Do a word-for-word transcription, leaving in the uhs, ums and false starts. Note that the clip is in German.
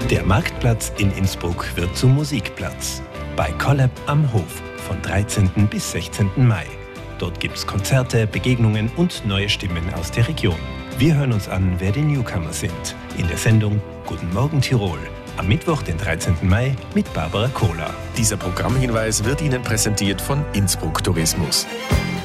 Der Marktplatz in Innsbruck wird zum Musikplatz. Bei Collab am Hof von dreizehnten bis sechzehnten Mai. Dort gibt's Konzerte, Begegnungen und neue Stimmen aus der Region. Wir hören uns an, wer die Newcomer sind. In der Sendung Guten Morgen Tirol. Am Mittwoch, den dreizehnten Mai, mit Barbara Kohler. Dieser Programmhinweis wird Ihnen präsentiert von Innsbruck Tourismus.